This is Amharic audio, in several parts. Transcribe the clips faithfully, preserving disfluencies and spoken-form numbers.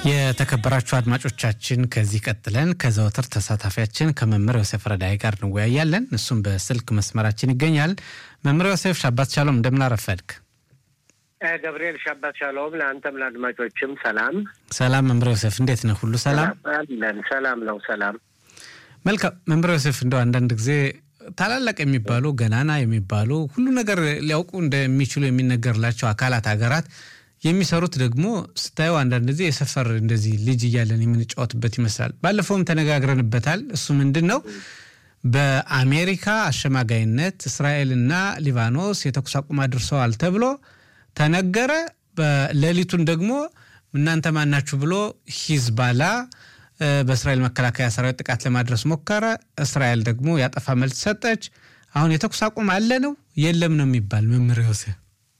የተከበራችሁ አድማጮቻችን ከዚህ ቀጥለን ከዘወትር ተሳታፊያችን ከመምህር ዮሴፍ ረዳይ ጋር እንወያያለን። እሱም በስልክ መስመራችን ይገኛል። መምህር ዮሴፍ ሻባት ሻሎም እንደምን አረፈድክ? ገብርኤል ሻባት ሻሎም ለአንተም ለአድማጮችም ሰላም። ሰላም መምህር ዮሴፍ እንዴት ነህ? ሁሉ ሰላም አለን? ሰላም ነው ሰላም። መልካም መምህር ዮሴፍ እንደው አንዳንድ ጊዜ ታላላቅ የሚባሉ ገናና የሚባሉ ሁሉ ነገር ሊያውቁ እንደሚችሉ የሚነገርላቸው አካላት ሀገራት የሚሰሩት ደግሞ ስታዩ አንዳንድ ጊዜ የሰፈር እንደዚህ ልጅ እያለን የምንጫወትበት ይመስላል። ባለፈውም ተነጋግረንበታል። እሱ ምንድነው በአሜሪካ አሸማጋይነት እስራኤልና ሊባኖስ የተኩስ አቁም አድርሰዋል ተብሎ ተነገረ። በሌሊቱን ደግሞ እናንተ ማናችሁ ብሎ ሂዝባላ በእስራኤል መከላከያ ሰራዊት ጥቃት ለማድረስ ሞከረ። እስራኤል ደግሞ ያጠፋ መልስ ሰጠች። አሁን የተኩስ አቁም አለ ነው የለም ነው የሚባል መምህር ዮሴፍ?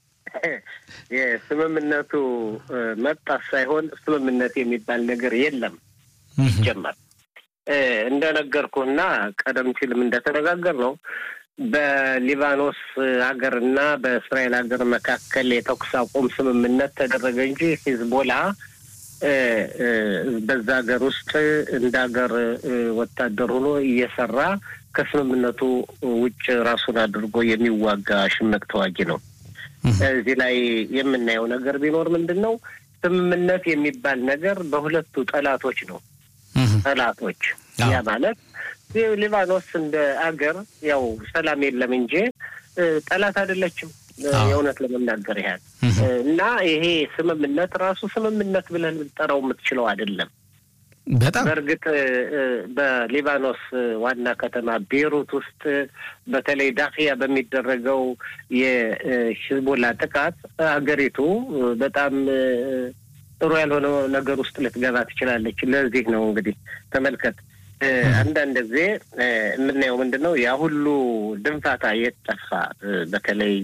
የስምምነቱ መጣስ ሳይሆን ስምምነት የሚባል ነገር የለም ይጀመር። እንደነገርኩና ቀደም ሲልም እንደተነጋገር ነው በሊባኖስ ሀገርና በእስራኤል ሀገር መካከል የተኩስ አቁም ስምምነት ተደረገ እንጂ ሂዝቦላ በዛ ሀገር ውስጥ እንደ ሀገር ወታደር ሆኖ እየሰራ ከስምምነቱ ውጭ ራሱን አድርጎ የሚዋጋ ሽምቅ ተዋጊ ነው። እዚህ ላይ የምናየው ነገር ቢኖር ምንድነው ስምምነት የሚባል ነገር በሁለቱ ጠላቶች ነው። ጠላቶች ያ ማለት ሊባኖስ እንደ አገር ያው ሰላም የለም እንጂ ጠላት አይደለችም የእውነት ለመናገር ያህል እና ይሄ ስምምነት ራሱ ስምምነት ብለን ልንጠራው የምትችለው አይደለም። በጣም በርግጥ በሊባኖስ ዋና ከተማ ቤይሩት ውስጥ በተለይ ዳኺያ በሚደረገው የሂዝቦላ ጥቃት አገሪቱ በጣም ጥሩ ያልሆነ ነገር ውስጥ ልትገባ ትችላለች። ለዚህ ነው እንግዲህ ተመልከት አንዳንድ ጊዜ የምናየው ምንድነው ያ ሁሉ ድንፋታ የጠፋ በተለይ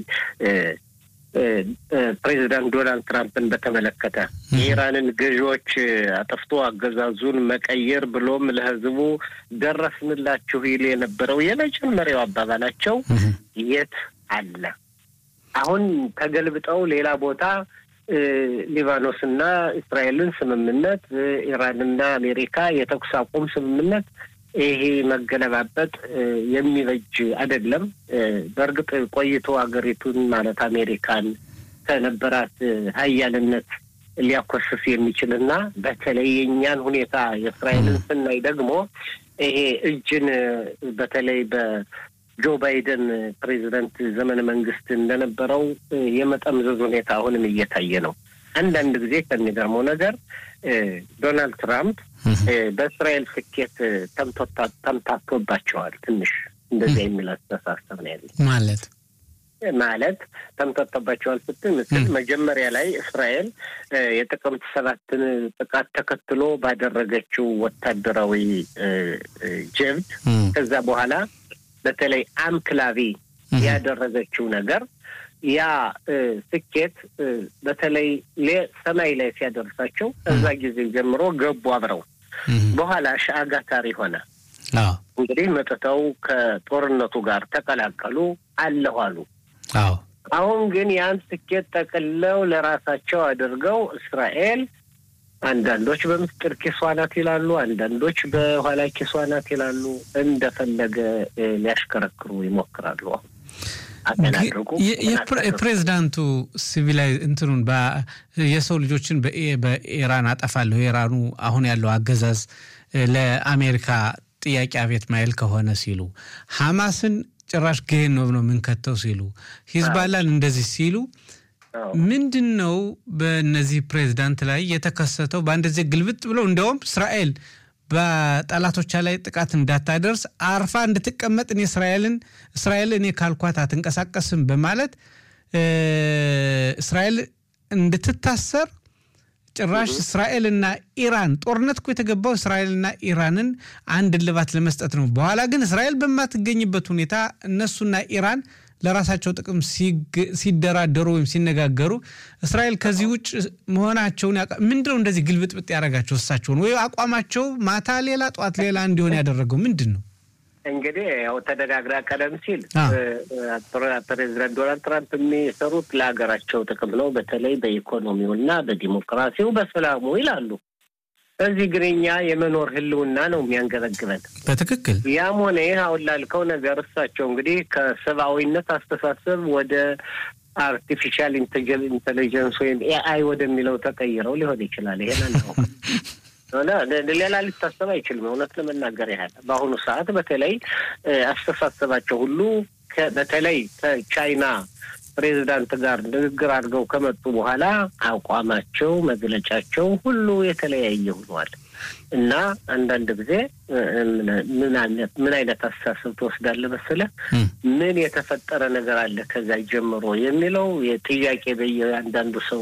ፕሬዚዳንት ዶናልድ ትራምፕን በተመለከተ የኢራንን ገዢዎች አጥፍቶ አገዛዙን መቀየር ብሎም ለህዝቡ ደረስንላችሁ ይል የነበረው የመጀመሪያው አባባላቸው የት አለ? አሁን ተገልብጠው ሌላ ቦታ ሊባኖስና እስራኤልን ስምምነት ኢራንና አሜሪካ የተኩስ አቁም ስምምነት ይሄ መገለባበጥ የሚበጅ አይደለም። በርግጥ ቆይቶ ሀገሪቱን ማለት አሜሪካን ከነበራት ሀያልነት ሊያኮስስ የሚችልና በተለይ የኛን ሁኔታ የእስራኤልን ስናይ ደግሞ ይሄ እጅን በተለይ በጆ ባይደን ፕሬዚደንት ዘመነ መንግስት እንደነበረው የመጠምዘዝ ሁኔታ አሁንም እየታየ ነው። አንዳንድ ጊዜ ከሚገርመው ነገር ዶናልድ ትራምፕ በእስራኤል ስኬት ተምቶታ ተምታቶባቸዋል። ትንሽ እንደዚህ የሚል አስተሳሰብ ነው ያለው። ማለት ማለት ተምታቶባቸዋል ስትል ምስል መጀመሪያ ላይ እስራኤል የጥቅምት ሰባትን ጥቃት ተከትሎ ባደረገችው ወታደራዊ ጀብድ ከዛ በኋላ በተለይ አምክላቪ ያደረገችው ነገር ያ ስኬት በተለይ ለሰማይ ላይ ሲያደርሳቸው ከዛ ጊዜ ጀምሮ ገቡ አብረው በኋላ ሻጋታሪ ሆነ። አዎ እንግዲህ መጥተው ከጦርነቱ ጋር ተቀላቀሉ አለሁ አሉ። አዎ አሁን ግን ያን ስኬት ተቀለው ለራሳቸው አድርገው እስራኤል አንዳንዶች በምስጢር ኪሷናት ይላሉ፣ አንዳንዶች በኋላ ኪሷናት ይላሉ። እንደፈለገ ሊያሽከረክሩ ይሞክራሉ። የፕሬዝዳንቱ ሲቪላይ እንትኑን የሰው ልጆችን በኢራን አጠፋለሁ ኢራኑ አሁን ያለው አገዛዝ ለአሜሪካ ጥያቄ አቤት ማይል ከሆነ ሲሉ ሐማስን ጭራሽ ገን ነው ነው ምን ከተው ሲሉ ሂዝባላን እንደዚህ ሲሉ ምንድነው በእነዚህ ፕሬዝዳንት ላይ የተከሰተው? በአንደዚህ ግልብጥ ብለው እንደውም እስራኤል በጠላቶቿ ላይ ጥቃት እንዳታደርስ አርፋ እንድትቀመጥ እኔ እስራኤልን እስራኤል እኔ ካልኳት አትንቀሳቀስም በማለት እስራኤል እንድትታሰር ጭራሽ እስራኤልና ኢራን ጦርነት እኮ የተገባው እስራኤልና ኢራንን አንድ ልባት ለመስጠት ነው። በኋላ ግን እስራኤል በማትገኝበት ሁኔታ እነሱና ኢራን ለራሳቸው ጥቅም ሲደራደሩ ወይም ሲነጋገሩ እስራኤል ከዚህ ውጭ መሆናቸውን ምንድነው እንደዚህ ግልብጥብጥ ያረጋቸው? እሳቸው ወይ አቋማቸው ማታ ሌላ ጧት ሌላ እንዲሆን ያደረገው ምንድነው? እንግዲህ ያው ተደጋግራ ቀደም ሲል ፕሬዚዳንት ዶናልድ ትራምፕ የሚሰሩት ለሀገራቸው ጥቅም ነው፣ በተለይ በኢኮኖሚውና በዲሞክራሲው በሰላሙ ይላሉ። እዚህ ግርኛ የመኖር ህልውና ነው የሚያንገበግበን በትክክል ያም ሆነ አሁን ላልከው ነገር እሳቸው እንግዲህ ከሰብአዊነት አስተሳሰብ ወደ አርቲፊሻል ኢንተለጀንስ ወይም ኤአይ ወደሚለው ተቀይረው ሊሆን ይችላል ይሄን ነው ወላ ሌላ ሊታሰብ አይችልም እውነት ለመናገር ያህል በአሁኑ ሰዓት በተለይ አስተሳሰባቸው ሁሉ በተለይ ከቻይና ፕሬዝዳንት ጋር ንግግር አድርገው ከመጡ በኋላ አቋማቸው መግለጫቸው ሁሉ የተለያየ ሆኗል እና አንዳንድ ጊዜ ምን አይነት ምን አይነት አስተሳሰብ ተወስዳለህ መሰለህ ምን የተፈጠረ ነገር አለ ከዛ ጀምሮ የሚለው የጥያቄ በየአንዳንዱ ሰው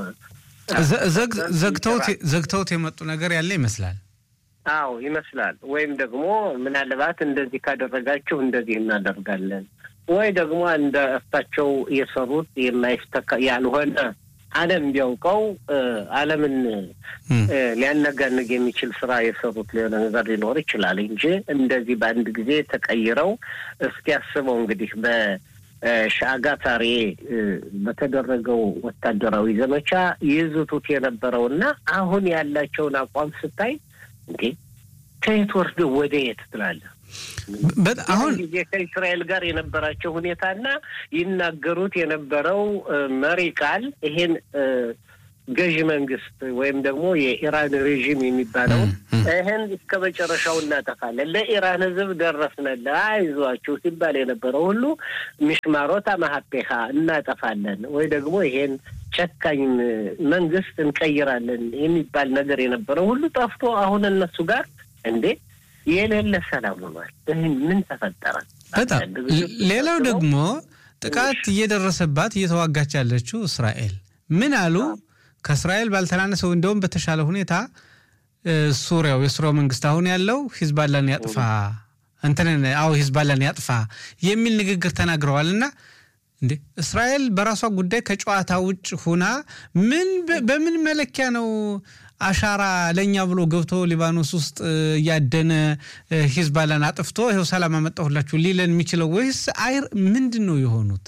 ዘግተውት ዘግተውት የመጡ ነገር ያለ ይመስላል አዎ ይመስላል ወይም ደግሞ ምን አለባት እንደዚህ ካደረጋችሁ እንደዚህ እናደርጋለን ወይ ደግሞ እንደ አፍታቸው የሰሩት የማይስተካ ያልሆነ ዓለም ቢያውቀው ዓለምን ሊያነጋንግ የሚችል ስራ የሰሩት ሊሆን ነገር ሊኖር ይችላል እንጂ እንደዚህ በአንድ ጊዜ ተቀይረው እስኪያስበው እንግዲህ በሻጋታሪ በተደረገው ወታደራዊ ዘመቻ ይዙቱት የነበረውና አሁን ያላቸውን አቋም ስታይ እንዴ ከየት ወርዶ ወደ የት ትላለህ አሁን ከእስራኤል ጋር የነበራቸው ሁኔታና ይናገሩት የነበረው መሪ ቃል ይሄን ገዥ መንግስት ወይም ደግሞ የኢራን ሬጂም የሚባለው ይሄን እስከመጨረሻው እናጠፋለን ለኢራን ህዝብ ደረስነላ አይዟችሁ ሲባል የነበረው ሁሉ ምሽማሮታ ማሐፔኻ እናጠፋለን ወይ ደግሞ ይሄን ጨካኝ መንግስት እንቀይራለን የሚባል ነገር የነበረው ሁሉ ጠፍቶ አሁን እነሱ ጋር እንዴ የሌለ ሰላም ሆኗል ምን ተፈጠረ በጣም ሌላው ደግሞ ጥቃት እየደረሰባት እየተዋጋች ያለችው እስራኤል ምን አሉ ከእስራኤል ባልተናነሰው እንደውም በተሻለ ሁኔታ ሱሪያው የሱሪያው መንግስት አሁን ያለው ሂዝባላን ያጥፋ እንተነን አው ሂዝባላን ያጥፋ የሚል ንግግር ተናግረዋልና እንዴ እስራኤል በራሷ ጉዳይ ከጨዋታ ውጭ ሆና ምን በምን መለኪያ ነው አሻራ ለኛ ብሎ ገብቶ ሊባኖስ ውስጥ ያደነ ሂዝባላን አጥፍቶ ይሄው ሰላም አመጣሁላችሁ ሊለን የሚችለው ወይስ አይር ምንድነው የሆኑት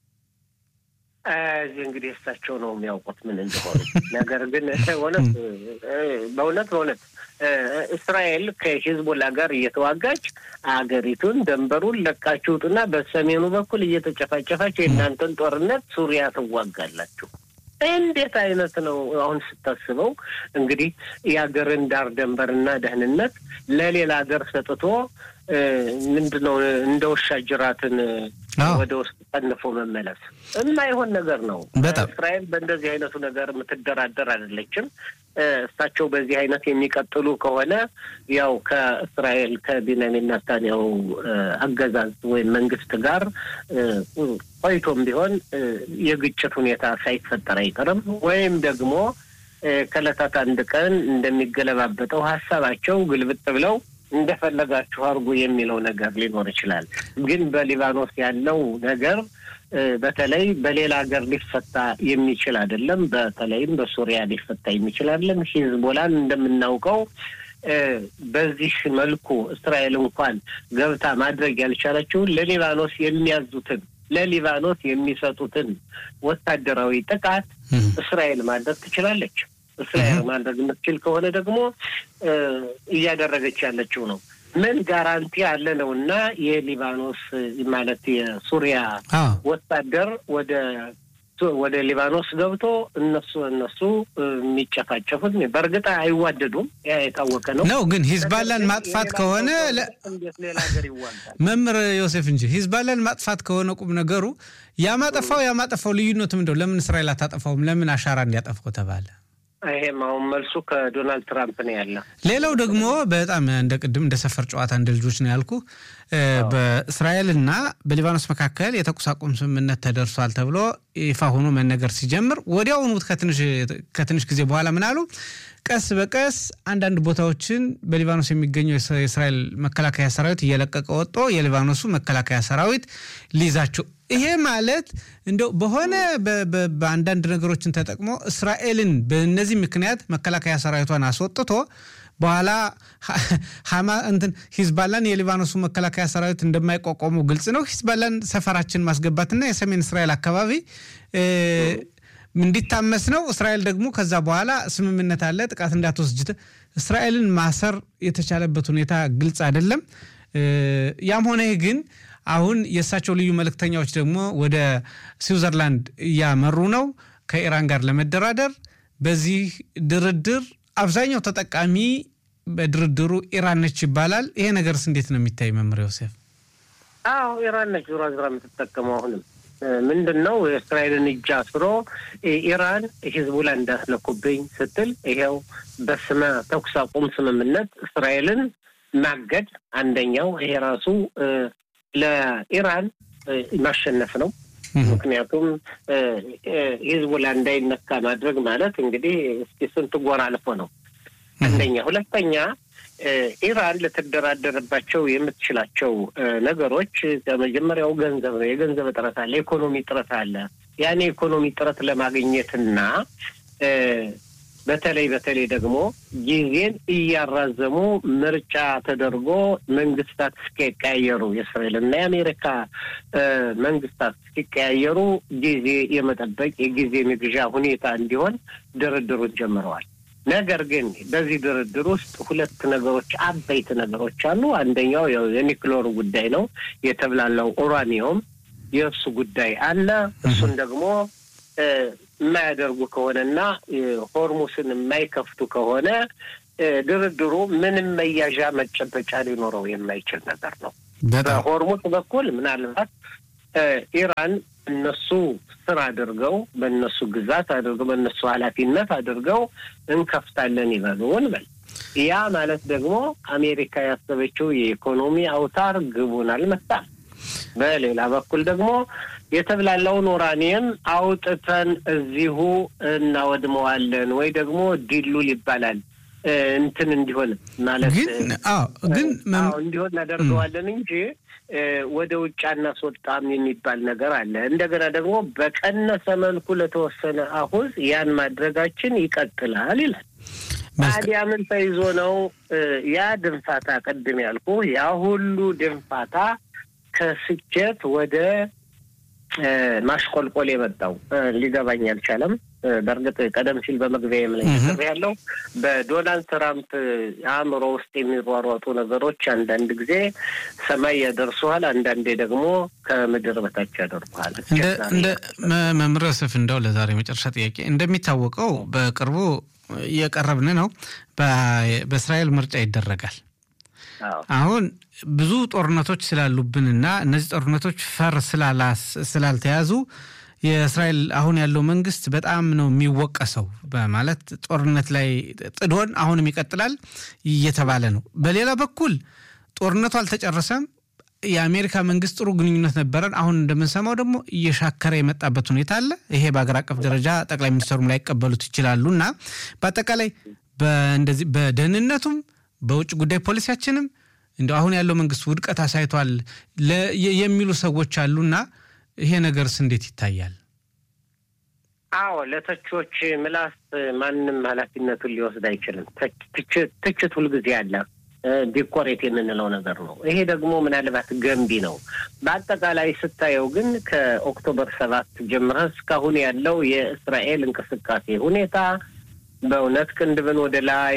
አዚ እንግዲህ እሳቸው ነው የሚያውቁት ምን እንደሆነ ነገር ግን ወለት በእውነት በእውነት እስራኤል ከሂዝቦላ ጋር እየተዋጋች አገሪቱን ደንበሩን ለቃችሁትና በሰሜኑ በኩል እየተጨፋጨፋች የእናንተን ጦርነት ሱሪያ ትዋጋላችሁ እንዴት አይነት ነው አሁን ስታስበው እንግዲህ የአገርን ዳር ደንበርና ደህንነት ለሌላ ሀገር ሰጥቶ ምንድነው እንደውሻ ጅራትን ወደ ውስጥ ጠንፎ መመለስ እና ይሆን ነገር ነው እስራኤል በእንደዚህ አይነቱ ነገር ምትደራደር አይደለችም እሳቸው በዚህ አይነት የሚቀጥሉ ከሆነ ያው ከእስራኤል ከቢንያሚን ኔታንያሁ አገዛዝ ወይ መንግስት ጋር ቆይቶም ቢሆን የግጭት ሁኔታ ሳይፈጠር አይቀርም ወይም ደግሞ ከለታት አንድ ቀን እንደሚገለባበጠው ሐሳባቸው ግልብጥ ብለው እንደፈለጋችሁ አርጉ የሚለው ነገር ሊኖር ይችላል ግን በሊባኖስ ያለው ነገር በተለይ በሌላ ሀገር ሊፈታ የሚችል አይደለም በተለይም በሱሪያ ሊፈታ የሚችል አይደለም ሂዝቦላን እንደምናውቀው በዚህ መልኩ እስራኤል እንኳን ገብታ ማድረግ ያልቻለችው ለሊባኖስ የሚያዙትን ለሊባኖስ የሚሰጡትን ወታደራዊ ጥቃት እስራኤል ማድረግ ትችላለች እስራኤል ማድረግ የምትችል ከሆነ ደግሞ እያደረገች ያለችው ነው ምን ጋራንቲ አለ ነውና የሊባኖስ ማለት የሱሪያ ወታደር ወደ ወደ ሊባኖስ ገብቶ እነሱ እነሱ የሚጨፋጨፉት በርግጥ አይዋደዱም ያ የታወቀ ነው ነው ግን ሂዝባላን ማጥፋት ከሆነ ሌላ ሀገር ይዋጋል መምር ዮሴፍ እንጂ ሂዝባላን ማጥፋት ከሆነ ቁም ነገሩ ያማጠፋው ያማጠፋው ልዩነቱ ምንድነው ለምን እስራኤል አታጠፋውም ለምን አሻራ እንዲያጠፋው ተባለ ይሄ ማውን መልሱ ከዶናልድ ትራምፕ ነው ያለው ሌላው ደግሞ በጣም እንደቀድም እንደሰፈር ጨዋታ እንደልጆች ነው ያልኩ በእስራኤልና በሊባኖስ መካከል የተቁሳቁም ስምምነት ተደርሷል ተብሎ ይፋ ሆኖ መነገር ሲጀምር ወዲያውኑ ከትንሽ ከትንሽ ጊዜ በኋላ ምን አሉ ቀስ በቀስ አንዳንድ ቦታዎችን በሊባኖስ የሚገኘው የእስራኤል መከላከያ ሰራዊት እየለቀቀ ወጥቶ የሊባኖሱ መከላከያ ሰራዊት ሊዛቸው ይሄ ማለት እንደው በሆነ በአንዳንድ ነገሮችን ተጠቅሞ እስራኤልን በእነዚህ ምክንያት መከላከያ ሰራዊቷን አስወጥቶ በኋላ ሃማ እንትን ሂዝባላን የሊባኖሱ መከላከያ ሰራዊት እንደማይቋቋሙ ግልጽ ነው ሂዝባላን ሰፈራችን ማስገባትና የሰሜን እስራኤል አካባቢ እንዲታመስ ነው እስራኤል ደግሞ ከዛ በኋላ ስምምነት አለ ጥቃት እንዳትወስጅ እስራኤልን ማሰር የተቻለበት ሁኔታ ግልጽ አይደለም ያም ሆነ ግን አሁን የሳቸው ልዩ መልእክተኛዎች ደግሞ ወደ ስዊዘርላንድ ያመሩ ነው ከኢራን ጋር ለመደራደር በዚህ ድርድር አብዛኛው ተጠቃሚ በድርድሩ ኢራን ነች ይባላል ይሄ ነገርስ እንዴት ነው የሚታይ መምህር ዮሴፍ አዎ ኢራን ነች ዙራ ዙራ የምትጠቀመው አሁንም ምንድነው የእስራኤልን እጅ አስሮ ኢራን ሂዝቡላ እንዳስለኩብኝ ስትል ይሄው በስመ ተኩስ አቁም ስምምነት እስራኤልን ማገድ አንደኛው ይሄ ራሱ ለኢራን ማሸነፍ ነው ምክንያቱም ሂዝቡላ እንዳይነካ ማድረግ ማለት እንግዲህ እስኪ ስንት ጎራ አልፎ ነው አንደኛ ሁለተኛ ኢራን ለተደራደረባቸው የምትችላቸው ነገሮች ከመጀመሪያው ገንዘብ ነው የገንዘብ ጥረት አለ ኢኮኖሚ ጥረት አለ ያኔ ኢኮኖሚ ጥረት ለማግኘትና በተለይ በተለይ ደግሞ ጊዜን እያራዘሙ ምርጫ ተደርጎ መንግስታት ሲቀያየሩ የእስራኤልና የአሜሪካ መንግስታት ሲቀያየሩ ጊዜ የመጠበቅ የጊዜ መግዣ ሁኔታ እንዲሆን ድርድሩን ጀምረዋል ነገር ግን በዚህ ድርድር ውስጥ ሁለት ነገሮች አበይት ነገሮች አሉ አንደኛው የኒውክሌር ጉዳይ ነው የተብላለው ኡራኒየም የእሱ ጉዳይ አለ እሱን ደግሞ የማያደርጉ ከሆነና ሆርሙስን የማይከፍቱ ከሆነ ድርድሩ ምንም መያዣ መጨበጫ ሊኖረው የማይችል ነገር ነው በሆርሙስ በኩል ምናልባት ኢራን እነሱ ስራ አድርገው በእነሱ ግዛት አድርገው በእነሱ ኃላፊነት አድርገው እንከፍታለን ይበሉን በል ያ ማለት ደግሞ አሜሪካ ያሰበችው የኢኮኖሚ አውታር ግቡን አልመታም በሌላ በኩል ደግሞ የተብላላውን ኡራኒየም አውጥተን እዚሁ እናወድመዋለን ወይ ደግሞ ዲሉል ይባላል እንትን እንዲሆን ማለት አዎ ግን አዎ እንዲሆን እናደርገዋለን እንጂ ወደ ውጭ አናስወጣም የሚባል ነገር አለ እንደገና ደግሞ በቀነሰ መልኩ ለተወሰነ አሁን ያን ማድረጋችን ይቀጥላል ይላል ታዲያ ምን ተይዞ ነው ያ ድንፋታ ቀድም ያልኩ ያ ሁሉ ድንፋታ ከስኬት ወደ ማሽቆልቆል የመጣው ሊገባኝ አልቻለም በርግጥ ቀደም ሲል በመግቢያዬ ላይ ተሰራያለው በዶናልድ ትራምፕ አእምሮ ውስጥ የሚሯሯጡ ነገሮች አንዳንድ ጊዜ ሰማይ ያደርሱሃል አንዳንዴ ደግሞ ከምድር በታች ያደርሱሃል እንደ መምህር ዮሴፍ እንደው ለዛሬ መጨረሻ ጥያቄ እንደሚታወቀው በቅርቡ እየቀረብን ነው በእስራኤል ምርጫ ይደረጋል አሁን ብዙ ጦርነቶች ስላሉብንና እነዚህ ጦርነቶች ፈር ስላላስ ስላልተያዙ የእስራኤል አሁን ያለው መንግስት በጣም ነው የሚወቀሰው በማለት ጦርነት ላይ ጥዶን አሁንም ይቀጥላል እየተባለ ነው በሌላ በኩል ጦርነቱ አልተጨረሰም የአሜሪካ መንግስት ጥሩ ግንኙነት ነበረን አሁን እንደምንሰማው ደግሞ እየሻከረ የመጣበት ሁኔታ አለ ይሄ በአገር አቀፍ ደረጃ ጠቅላይ ሚኒስትሩም ላይ ይቀበሉት ይችላሉና በአጠቃላይ በእንደዚህ በደህንነቱም በውጭ ጉዳይ ፖሊሲያችንም እንደው አሁን ያለው መንግስት ውድቀት አሳይቷል የሚሉ ሰዎች አሉና ይሄ ነገርስ እንዴት ይታያል አዎ ለተቾች ምላስ ማንንም ኃላፊነቱን ሊወስድ አይችልም ትችት ትችት ሁሉ ጊዜ አለ ዲኮሬት የምንለው ነገር ነው ይሄ ደግሞ ምናልባት ገንቢ ነው በአጠቃላይ ስታየው ግን ከኦክቶበር ሰባት ጀምሮ እስካሁን ያለው የእስራኤል እንቅስቃሴ ሁኔታ በእውነት ክንድብን ወደ ላይ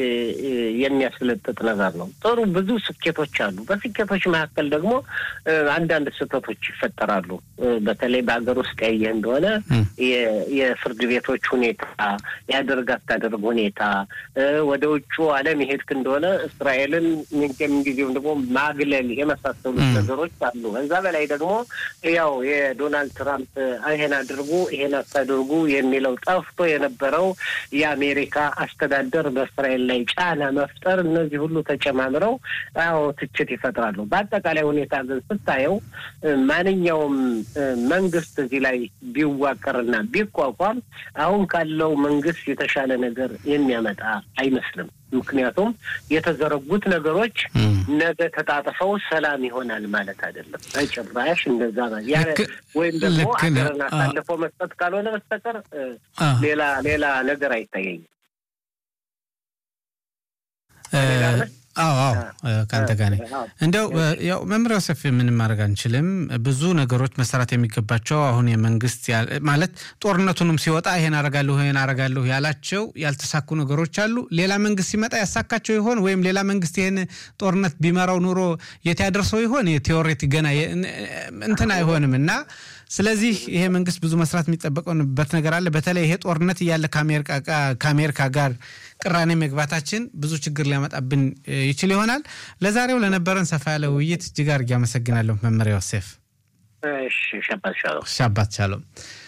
የሚያስለጥጥ ነገር ነው ጥሩ ብዙ ስኬቶች አሉ በስኬቶች መካከል ደግሞ አንዳንድ ስህተቶች ይፈጠራሉ በተለይ በአገር ውስጥ ያየ እንደሆነ የፍርድ ቤቶች ሁኔታ ያደርጋት ታደርግ ሁኔታ ወደ ውጭ ዓለም ይሄድክ እንደሆነ እስራኤልን ምንጊዜም ደግሞ ማግለል የመሳሰሉ ነገሮች አሉ እዛ በላይ ደግሞ ያው የዶናልድ ትራምፕ አይሄን አድርጉ ይሄን አታድርጉ የሚለው ጠፍቶ የነበረው የአሜሪካ አስተዳደር በእስራኤል ላይ ጫና መፍጠር እነዚህ ሁሉ ተጨማምረው አዎ ትችት ይፈጥራሉ በአጠቃላይ ሁኔታ ግን ስታየው ማንኛውም መንግስት እዚህ ላይ ቢዋቀርና ቢቋቋም አሁን ካለው መንግስት የተሻለ ነገር የሚያመጣ አይመስልም ምክንያቱም የተዘረጉት ነገሮች ነገ ተጣጣፈው ሰላም ይሆናል ማለት አይደለም በጭራሽ እንደዛ ያ ወይም ደግሞ አገርና ታለፈ መስጠት ካልሆነ በስተቀር ሌላ ሌላ ነገር አይታየኝም አዎ አዎ ካንተ ጋር ነኝ እንደው ያው መምሪያው ሰፊ ምን ማድረግ አንችልም ብዙ ነገሮች መሰራት የሚገባቸው አሁን የመንግስት ማለት ጦርነቱንም ሲወጣ ይሄን አረጋለሁ ይሄን አረጋለሁ ያላቸው ያልተሳኩ ነገሮች አሉ ሌላ መንግስት ሲመጣ ያሳካቸው ይሆን ወይም ሌላ መንግስት ይሄን ጦርነት ቢመራው ኑሮ የት ያደርሰው ይሆን የቲዮሪቲ ገና እንትን አይሆንምና ስለዚህ ይሄ መንግስት ብዙ መስራት የሚጠበቀውበት ነገር አለ በተለይ ይሄ ጦርነት ያለ ከአሜሪካ ከአሜሪካ ጋር ቅራኔ መግባታችን ብዙ ችግር ሊያመጣብን ይችላል ይሆናል ለዛሬው ለነበረን ሰፋ ያለ ውይይት እጅግ አድርጌ አመሰግናለሁ መምህር ዮሴፍ እሺ ሻባት ሻሎም ሻባት ሻሎም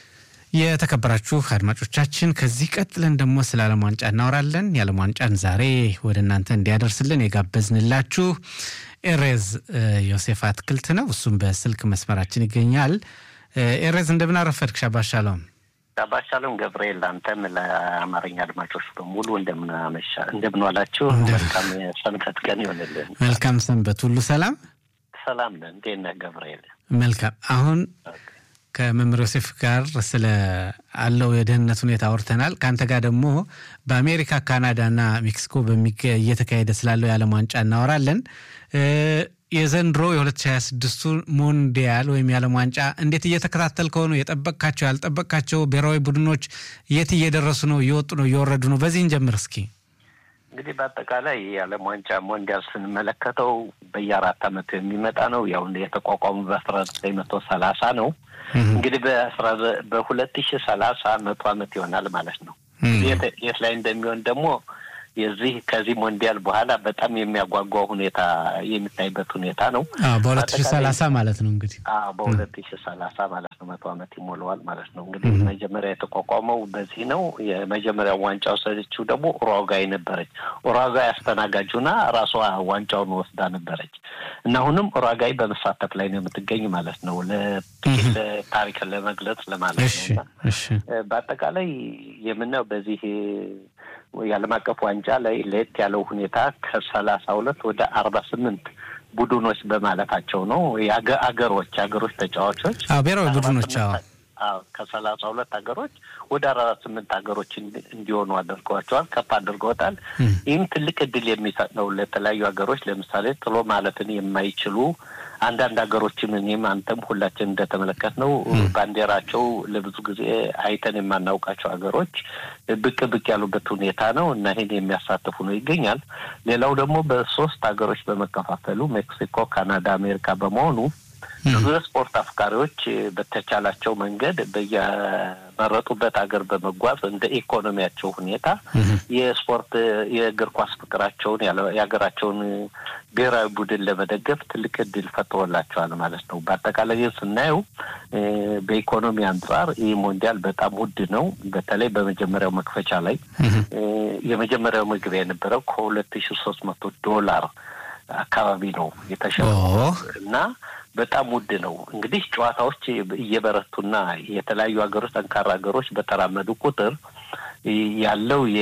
የተከበራችሁ አድማጮቻችን ከዚህ ቀጥለን ደግሞ ስለ ዓለም ዋንጫ እናወራለን የዓለም ዋንጫን ዛሬ ወደናንተ እንዲያደርስልን የጋበዝንላችሁ ኤሬዝ ዮሴፍ አትክልት ነው እሱም በስልክ መስመራችን ይገኛል ኤሬዝ እንደምን አረፈድክ ሻባት ሻሎም ሻባት ሻሎም ገብርኤል አንተም ለአማርኛ አድማጮች በሙሉ እንደምን አመሻ እንደምን ዋላችሁ መልካም ሰንበት ቀን ይሁንልን መልካም ሰንበት ሁሉ ሰላም ሰላም ነን እንዴት ነህ ገብርኤል መልካም አሁን ከመምህር ዮሴፍ ጋር ስለ አለው የደህንነት ሁኔታ አውርተናል ካንተ ጋር ደግሞ በአሜሪካ ካናዳና ሜክሲኮ በሚገ እየተካሄደ ስላለው የዓለም ዋንጫ እናወራለን የዘንድሮ የ2026 ሞንዲያል ወይም የዓለም ዋንጫ እንዴት እየተከታተልከው ነው የጠበቅካቸው ያልጠበቅካቸው ብሔራዊ ቡድኖች የት እየደረሱ ነው እየወጡ ነው እየወረዱ ነው በዚህ እንጀምር እስኪ እንግዲህ በአጠቃላይ የዓለም ዋንጫ ሞንዲያል ስንመለከተው በየአራት ዓመቱ የሚመጣ ነው ያው የተቋቋመው በ1930 ነው እንግዲህ በ2030 መቶ ዓመት ይሆናል ማለት ነው የት ላይ እንደሚሆን ደግሞ የዚህ ከዚህ ሞንዲያል በኋላ በጣም የሚያጓጓው ሁኔታ የሚታይበት ሁኔታ ነው አዎ በ2030 ማለት ነው እንግዲህ አዎ በ2030 ማለት ነው መቶ ዓመት ይሞላዋል ማለት ነው እንግዲህ መጀመሪያ የተቋቋመው በዚህ ነው የመጀመሪያው ዋንጫው ሰልችው ደግሞ ኡሩጓይ ነበረች ኡሩጓይ አስተናጋጁና ራሷ ዋንጫውን ወስዳ ነበረች እና አሁንም ኡሩጓይ በመሳተፍ ላይ ነው የምትገኝ ማለት ነው ለታሪክ ለመግለጽ ለማለት ነው እሺ በአጠቃላይ የምናው በዚህ የዓለም አቀፍ ዋንጫ ላይ ለየት ያለው ሁኔታ ከ32 ወደ አርባ ስምንት ቡድኖች በማለታቸው ነው የአገሮች አገሮች ተጫዋቾች አዎ ብሔራዊ ቡድኖች አዎ አዎ ከሰላሳ ሁለት ሀገሮች ወደ አርባ ስምንት ሀገሮች እንዲሆኑ አድርገዋቸዋል ከፍ አድርገውታል ይህም ትልቅ እድል የሚሰጥ ነው ለተለያዩ ሀገሮች ለምሳሌ ጥሎ ማለትን የማይችሉ አንዳንድ ሀገሮችም እኔም አንተም ሁላችን እንደተመለከትነው ባንዲራቸው ለብዙ ጊዜ አይተን የማናውቃቸው ሀገሮች ብቅ ብቅ ያሉበት ሁኔታ ነው እና ይሄን የሚያሳትፉ ነው ይገኛል ሌላው ደግሞ በሶስት ሀገሮች በመከፋፈሉ ሜክሲኮ ካናዳ አሜሪካ በመሆኑ ብዙ ስፖርት አፍቃሪዎች በተቻላቸው መንገድ በየመረጡበት ሀገር በመጓዝ እንደ ኢኮኖሚያቸው ሁኔታ የስፖርት የእግር ኳስ ፍቅራቸውን የሀገራቸውን ብሔራዊ ቡድን ለመደገፍ ትልቅ እድል ፈጥሮላቸዋል ማለት ነው በአጠቃላይ ስናየው በኢኮኖሚ አንፃር ይህ ሞንዲያል በጣም ውድ ነው በተለይ በመጀመሪያው መክፈቻ ላይ የመጀመሪያው መግቢያ የነበረው ከሁለት ሺህ ሶስት መቶ ዶላር አካባቢ ነው የተሸጠው እና በጣም ውድ ነው እንግዲህ ጨዋታዎች እየበረቱና የተለያዩ ሀገሮች ጠንካራ ሀገሮች በተራመዱ ቁጥር ያለው የ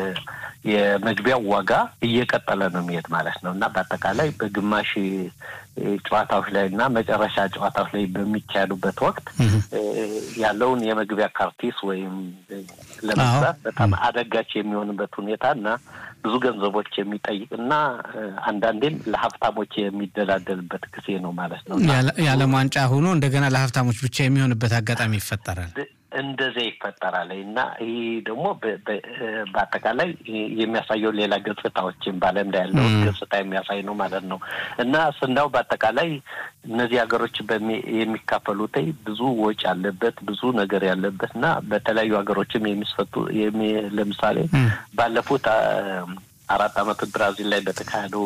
የመግቢያው ዋጋ እየቀጠለ ነው የሚሄድ ማለት ነውና በአጠቃላይ በግማሽ ጨዋታዎች ላይና መጨረሻ ጨዋታዎች ላይ በሚካሄዱበት ወቅት ያለውን የመግቢያ ካርቲስ ወይም ለመግዛት በጣም አደጋች የሚሆንበት ሁኔታና ብዙ ገንዘቦች የሚጠይቅና አንዳንዴም ለሀብታሞች የሚደላደልበት ጊዜ ነው ማለት ነው የዓለም ዋንጫ ሆኖ እንደገና ለሀብታሞች ብቻ የሚሆንበት አጋጣሚ ይፈጠራል እንደዚህ ይፈጠራል እና ይሄ ደግሞ በአጠቃላይ የሚያሳየው ሌላ ገጽታዎችን ባለም ላይ ያለው ገጽታ የሚያሳይ ነው ማለት ነው እና ስንዳው በአጠቃላይ እነዚህ ሀገሮች የሚካፈሉት ብዙ ወጪ ያለበት ብዙ ነገር ያለበትና በተለያዩ ሀገሮችም የሚስፈቱ ለምሳሌ ባለፉት አራት አመት ብራዚል ላይ በተካሄደው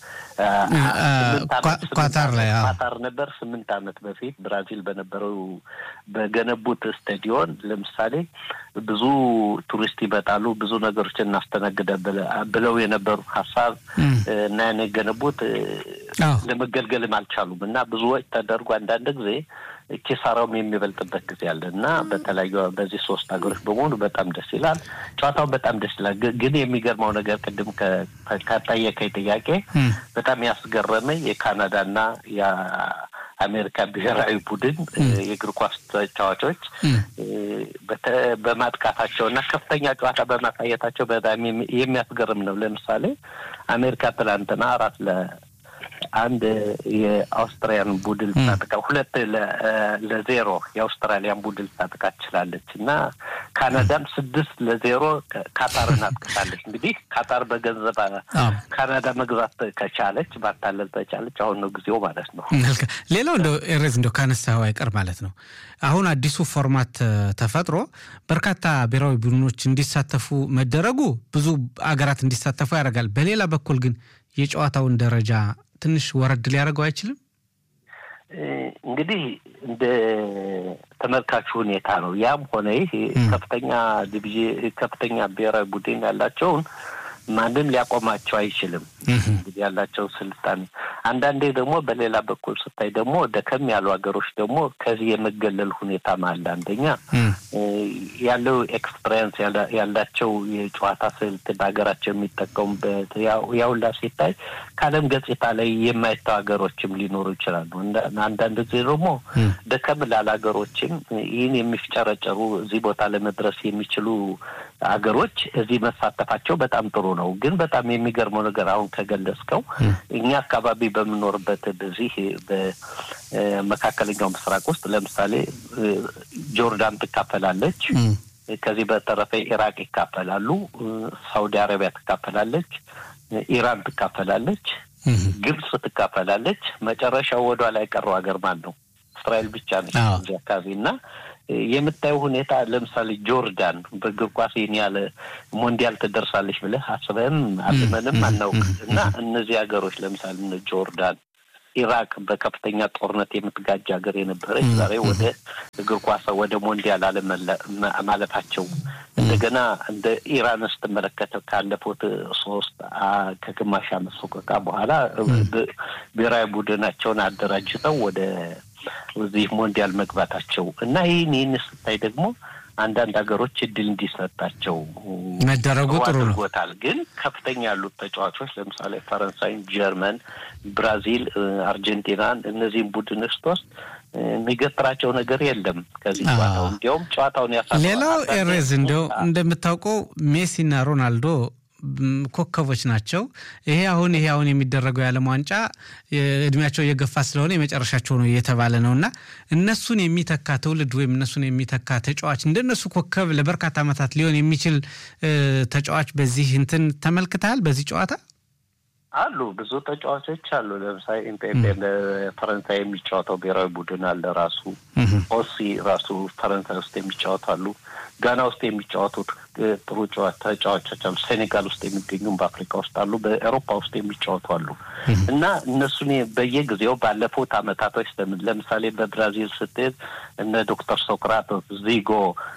ኳታር ላይ ኳታር ነበር ስምንት አመት በፊት ብራዚል በነበረው በገነቡት ስታዲዮን ለምሳሌ ብዙ ቱሪስት ይመጣሉ ብዙ ነገሮችን እናስተናግዳለን ብለው የነበሩ ሐሳብ እና የገነቡት ለመገልገልም አልቻሉም እና ብዙ ወጭ ተደርጎ አንዳንድ ጊዜ ኪሳራውም የሚበልጥበት ጊዜ አለና በተለያዩ በዚህ ሶስት ሀገሮች በመሆኑ በጣም ደስ ይላል ጨዋታው በጣም ደስ ይላል ግን የሚገርመው ነገር ቅድም ከታየከ ጥያቄ በጣም ያስገረመኝ የካናዳና አሜሪካ ብሔራዊ ቡድን የእግር ኳስ ተጫዋቾች በማጥቃታቸውና ከፍተኛ ጨዋታ በማሳየታቸው በጣም የሚያስገርም ነው። ለምሳሌ አሜሪካ ትላንትና አራት ለ አንድ የአውስትራሊያን ቡድን ታጥቃ ሁለት ለዜሮ የአውስትራሊያን ቡድን ታጥቃ ችላለችና ካናዳም ስድስት ለዜሮ ካታርን አጥቅታለች። እንግዲህ ካታር በገንዘብ ካናዳ መግዛት ከቻለች ባታለል ተቻለች አሁን ነው ጊዜው ማለት ነው። ሌላው እንደው ኤሬዝ እንደው ካነሳው አይቀር ማለት ነው አሁን አዲሱ ፎርማት ተፈጥሮ በርካታ ብሔራዊ ቡድኖች እንዲሳተፉ መደረጉ ብዙ አገራት እንዲሳተፉ ያደርጋል። በሌላ በኩል ግን የጨዋታውን ደረጃ ትንሽ ወረድ ሊያደርገው አይችልም? እንግዲህ እንደ ተመልካቹ ሁኔታ ነው። ያም ሆነ ይሄ ከፍተኛ ዲቪዥን ከፍተኛ ብሔራዊ ቡድን ያላቸውን ማንም ሊያቆማቸው አይችልም። እንግዲህ ያላቸው ስልጣን አንዳንዴ ደግሞ በሌላ በኩል ስታይ ደግሞ ደከም ያሉ ሀገሮች ደግሞ ከዚህ የመገለል ሁኔታ ማለት አንደኛ ያለው ኤክስፒሪየንስ ያላቸው የጨዋታ ስልት በሀገራቸው የሚጠቀሙበት ያውላ ሲታይ ካለም ገጽታ ላይ የማይታው ሀገሮችም ሊኖሩ ይችላሉ። አንዳንድ ጊዜ ደግሞ ደከም ላሉ ሀገሮችም ይህን የሚፍጨረጨሩ እዚህ ቦታ ለመድረስ የሚችሉ ሀገሮች እዚህ መሳተፋቸው በጣም ጥሩ ነው። ግን በጣም የሚገርመው ነገር አሁን ከገለጽከው እኛ አካባቢ በመኖርበት በዚህ በመካከለኛው ምስራቅ ውስጥ ለምሳሌ ጆርዳን ትካፈላለች፣ ከዚህ በተረፈ ኢራቅ ይካፈላሉ፣ ሳውዲ አረቢያ ትካፈላለች፣ ኢራን ትካፈላለች፣ ግብጽ ትካፈላለች። መጨረሻው ወደ ላይ ቀረው ሀገር ማን ነው? እስራኤል ብቻ ነች እዚህ አካባቢና የምታየው ሁኔታ ለምሳሌ ጆርዳን በእግር ኳስ ያለ ሞንዲያል ተደርሳለች ብለህ አስበህም አልመንም አናውቅና እነዚህ ሀገሮች ለምሳሌ እነ ጆርዳን ኢራቅ በከፍተኛ ጦርነት የምትጋጅ ሀገር የነበረች ዛሬ ወደ እግር ኳስ ወደ ሞንዲያል አለማለፋቸው እንደገና እንደ ኢራን ስትመለከተው ካለፉት ሶስት ከግማሽ ዓመት ሶቆቃ በኋላ ብሔራዊ ቡድናቸውን አደራጅተው ወደ እዚህ ሞንዲያል መግባታቸው እና ይሄን ይሄን ስታይ ደግሞ አንዳንድ ሀገሮች እድል እንዲሰጣቸው መደረጉ ጥሩ ነው። ግን ከፍተኛ ያሉት ተጫዋቾች ለምሳሌ ፈረንሳይ፣ ጀርመን፣ ብራዚል፣ አርጀንቲና እነዚህ ቡድኖች ውስጥ የሚገጥራቸው ነገር የለም። ከዚህ ጨዋታው እንዲያውም ጨዋታውን ያሳለፈ ሌላው ኤሬዝ እንደው እንደምታውቀው ሜሲና ሮናልዶ ኮከቦች ናቸው። ይሄ አሁን ይሄ አሁን የሚደረገው ያለ ዋንጫ እድሜያቸው እየገፋ ስለሆነ የመጨረሻቸው ነው እየተባለ ነውና እነሱን የሚተካ ትውልድ ወይም እነሱን የሚተካ ተጫዋች እንደነሱ ኮከብ ለበርካታ አመታት ሊሆን የሚችል ተጫዋች በዚህ እንትን ተመልክተሃል? በዚህ ጨዋታ አሉ ብዙ ተጫዋቾች አሉ። ለምሳሌ ኢምፔፔ ለፈረንሳይ የሚጫወተው ብሔራዊ ቡድን አለ ራሱ ኦሲ ራሱ ፈረንሳይ ውስጥ የሚጫወታሉ። ጋና ውስጥ የሚጫወቱት ጥሩ ተጫዋቾች አሉ። ሴኔጋል ውስጥ የሚገኙ በአፍሪካ ውስጥ አሉ። በአውሮፓ ውስጥ የሚጫወቱ አሉ እና እነሱን በየጊዜው ባለፉት አመታቶች ለምሳሌ በብራዚል ስትሄድ እነ ዶክተር ሶክራቶስ፣ ዚጎ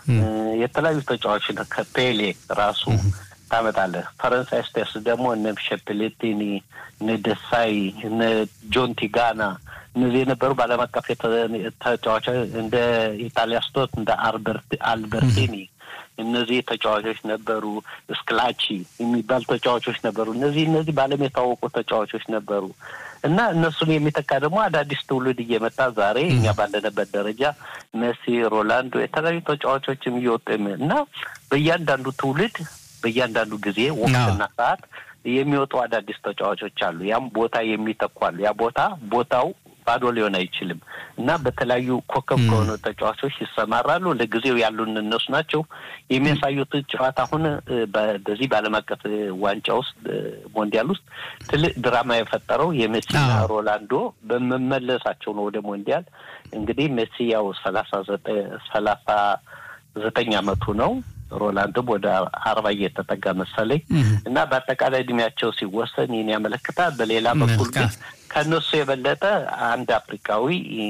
የተለያዩ ተጫዋቾች ከፔሌ ራሱ ታመጣለህ። ፈረንሳይ ስቴስ ደግሞ እነ ሸፕሌቲኒ፣ እነ ደሳይ፣ እነ ጆንቲጋና እነዚህ የነበሩ ባለም አቀፍ ተጫዋቾች እንደ ኢጣሊያ ስቶት እንደ አልበርት አልበርቲኒ እነዚህ ተጫዋቾች ነበሩ። ስክላቺ የሚባል ተጫዋቾች ነበሩ። እነዚህ እነዚህ ባለም የታወቁ ተጫዋቾች ነበሩ እና እነሱን የሚተካ ደግሞ አዳዲስ ትውልድ እየመጣ ዛሬ እኛ ባለንበት ደረጃ ሜሲ፣ ሮናልዶ የተለያዩ ተጫዋቾችም እየወጡ እና በእያንዳንዱ ትውልድ በእያንዳንዱ ጊዜ ወቅትና ሰዓት የሚወጡ አዳዲስ ተጫዋቾች አሉ። ያም ቦታ የሚተኳሉ። ያ ቦታ ቦታው ባዶ ሊሆን አይችልም እና በተለያዩ ኮከብ ከሆኑ ተጫዋቾች ይሰማራሉ። ለጊዜው ያሉን እነሱ ናቸው የሚያሳዩት ጨዋታ። አሁን በዚህ ባለም አቀፍ ዋንጫ ውስጥ ሞንዲያል ውስጥ ትልቅ ድራማ የፈጠረው የሜሲና ሮናልዶ በመመለሳቸው ነው ወደ ሞንዲያል። እንግዲህ ሜሲ ያው ሰላሳ ዘጠኝ አመቱ ነው። ሮናልዶ ወደ አርባ እየተጠጋ መሰለኝ እና በአጠቃላይ እድሜያቸው ሲወሰን ይሄን ያመለክታል። በሌላ በኩል ግን ከነሱ የበለጠ አንድ አፍሪካዊ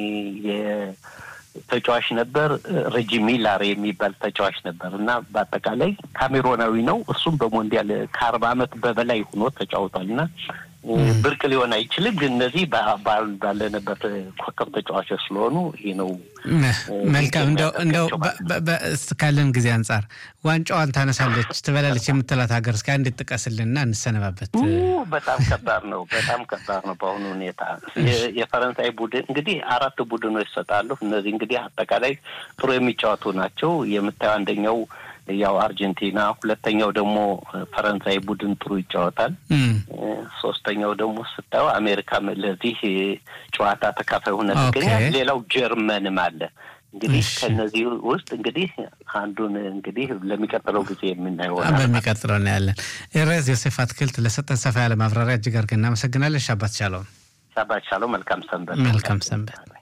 ተጫዋች ነበር፣ ሬጂ ሚላር የሚባል ተጫዋች ነበር እና በአጠቃላይ ካሜሮናዊ ነው። እሱም በሞንዲያል ከአርባ አመት በበላይ ሆኖ ተጫውቷልና ብርቅ ሊሆን አይችልም ግን እነዚህ ባል ባለነበት ኮከብ ተጫዋቾች ስለሆኑ ይሄ ነው መልካም እንደው እንደው በስካለን ጊዜ አንፃር ዋንጫዋን ታነሳለች ትበላለች የምትላት ሀገር እስከ አንድ ጥቀስልና እንሰነባበት በጣም ከባድ ነው በጣም ከባድ ነው በአሁኑ ሁኔታ የፈረንሳይ ቡድን እንግዲህ አራት ቡድኖች ይሰጣሉ እነዚህ እንግዲህ አጠቃላይ ጥሩ የሚጫወቱ ናቸው የምታየው አንደኛው ያው አርጀንቲና ሁለተኛው ደግሞ ፈረንሳይ ቡድን ጥሩ ይጫወታል ሶስተኛው ደግሞ ስታው አሜሪካ ለዚህ ጨዋታ ተካፋይ ሆነ ተገኛል ሌላው ጀርመንም አለ እንግዲህ ከነዚህ ውስጥ እንግዲህ አንዱን እንግዲህ ለሚቀጥለው ጊዜ የምናየው ነው በሚቀጥለው ነው ያለን ኤሬዝ ዮሴፍ አትክልት ለሰጠን ሰፋ ያለ ማብራሪያ እጅግ አድርገን እናመሰግናለን ሻባት ሻሎም ሻባት ሻሎም መልካም ሰንበት መልካም ሰንበት